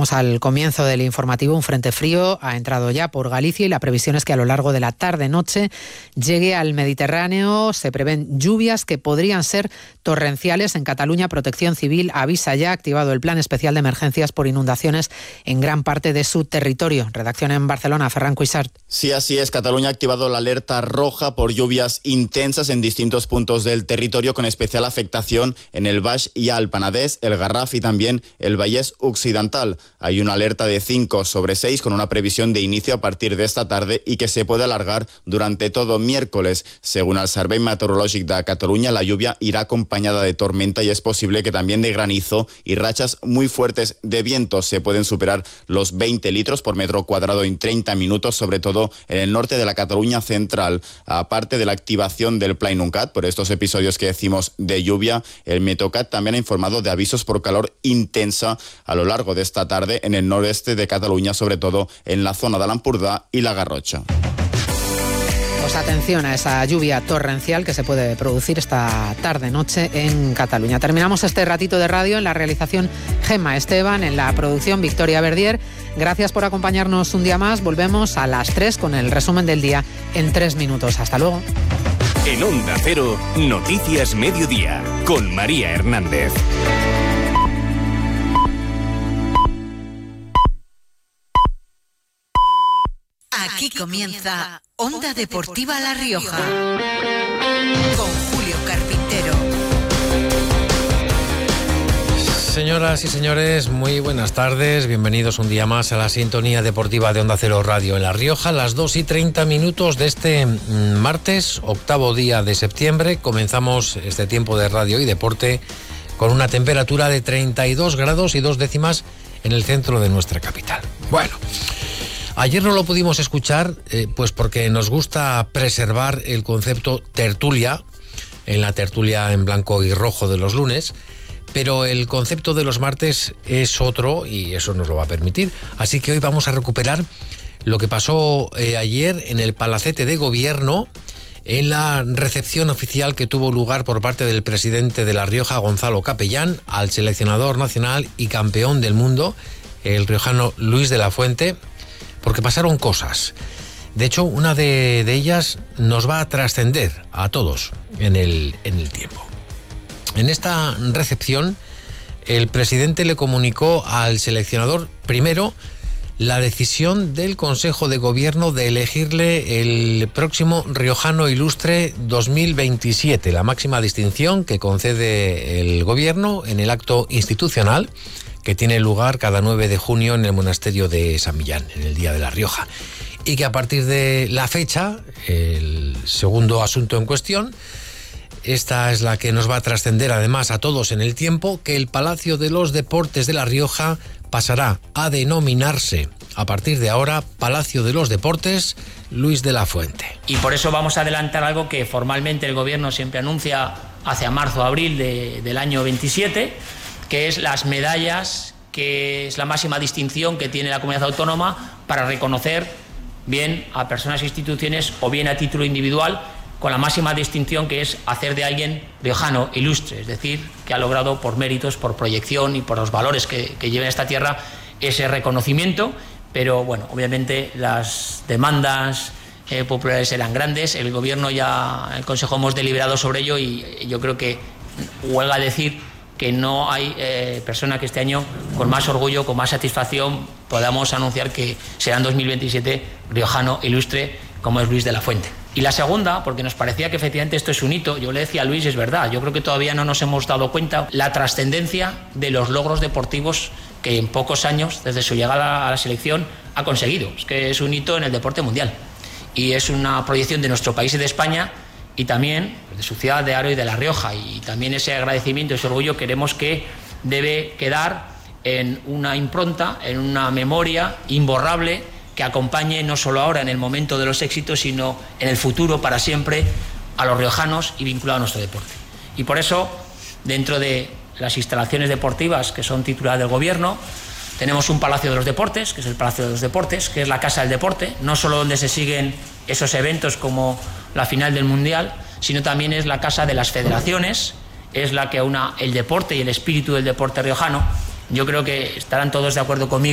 Estamos al comienzo del informativo. Un frente frío ha entrado ya por Galicia y la previsión es que a lo largo de la tarde-noche llegue al Mediterráneo. Se prevén lluvias que podrían ser torrenciales. En Cataluña, Protección Civil avisa ya, ha activado el plan especial de emergencias por inundaciones en gran parte de su territorio. Redacción en Barcelona, Ferran Cuixart. Sí, así es. Cataluña ha activado la alerta roja por lluvias intensas en distintos puntos del territorio, con especial afectación en el Baix y al Penedès, el Garraf y también el Vallès Occidental. Hay una alerta de 5/6 con una previsión de inicio a partir de esta tarde y que se puede alargar durante todo miércoles. Según el Servei Meteorològic de Cataluña, la lluvia irá acompañada de tormenta y es posible que también de granizo y rachas muy fuertes de viento. Se pueden superar los 20 litros por metro cuadrado en 30 minutos, sobre todo en el norte de la Cataluña central. Aparte de la activación del Pla Inuncat por estos episodios que decimos de lluvia, el Meteocat también ha informado de avisos por calor intensa a lo largo de esta tarde en el noreste de Cataluña, sobre todo en la zona de l'Empordà y la Garrotxa. Pues atención a esa lluvia torrencial que se puede producir esta tarde-noche en Cataluña. Terminamos este ratito de radio. En la realización, Gemma Esteban; en la producción, Victoria Verdier. Gracias por acompañarnos un día más. Volvemos a las 3 con el resumen del día en 3 minutos. Hasta luego. En Onda Cero, Noticias Mediodía, con María Hernández. Aquí comienza Onda Deportiva La Rioja, con Julio Carpintero. Señoras y señores, muy buenas tardes. Bienvenidos un día más a la sintonía deportiva de Onda Cero Radio en La Rioja. Las 2:30 de este martes, 8º día de septiembre. Comenzamos este tiempo de radio y deporte con una temperatura de 32 grados y 2 décimas en el centro de nuestra capital. Bueno, ayer no lo pudimos escuchar, pues porque nos gusta preservar el concepto tertulia, en la tertulia en blanco y rojo de los lunes, pero el concepto de los martes es otro y eso nos lo va a permitir. Así que hoy vamos a recuperar lo que pasó ayer en el Palacete de Gobierno, en la recepción oficial que tuvo lugar por parte del presidente de La Rioja, Gonzalo Capellán, al seleccionador nacional y campeón del mundo, el riojano Luis de la Fuente, porque pasaron cosas. De hecho, una de ellas nos va a trascender a todos en el tiempo. En esta recepción, el presidente le comunicó al seleccionador, primero, la decisión del Consejo de Gobierno de elegirle el próximo Riojano Ilustre 2027, la máxima distinción que concede el Gobierno en el acto institucional que tiene lugar cada 9 de junio en el monasterio de San Millán, en el Día de La Rioja. Y que a partir de la fecha, el segundo asunto en cuestión, esta es la que nos va a trascender además a todos en el tiempo, que el Palacio de los Deportes de La Rioja pasará a denominarse a partir de ahora Palacio de los Deportes Luis de la Fuente. Y por eso vamos a adelantar algo que formalmente el Gobierno siempre anuncia hacia marzo o abril del año 27, que es las medallas, que es la máxima distinción que tiene la comunidad autónoma para reconocer bien a personas e instituciones o bien a título individual, con la máxima distinción que es hacer de alguien riojano ilustre, es decir, que ha logrado por méritos, por proyección y por los valores que lleva esta tierra ese reconocimiento. Pero bueno, obviamente las demandas populares eran grandes, el Gobierno ya, el Consejo hemos deliberado sobre ello y yo creo que huelga decir que no hay persona que este año con más orgullo, con más satisfacción podamos anunciar que será en 2027 riojano ilustre como es Luis de la Fuente. Y la segunda, porque nos parecía que efectivamente esto es un hito, yo le decía a Luis, es verdad, yo creo que todavía no nos hemos dado cuenta la trascendencia de los logros deportivos que en pocos años, desde su llegada a la selección, ha conseguido. Es que es un hito en el deporte mundial y es una proyección de nuestro país y de España y también de su ciudad de Aro y de La Rioja, y también ese agradecimiento, ese orgullo queremos que debe quedar en una impronta, en una memoria imborrable que acompañe no solo ahora en el momento de los éxitos, sino en el futuro para siempre a los riojanos y vinculado a nuestro deporte. Y por eso, dentro de las instalaciones deportivas que son titulares del Gobierno, tenemos un Palacio de los Deportes, que es el Palacio de los Deportes, que es la Casa del Deporte, no solo donde se siguen esos eventos como la final del Mundial, sino también es la Casa de las Federaciones, es la que aúna el deporte y el espíritu del deporte riojano. Yo creo que estarán todos de acuerdo conmigo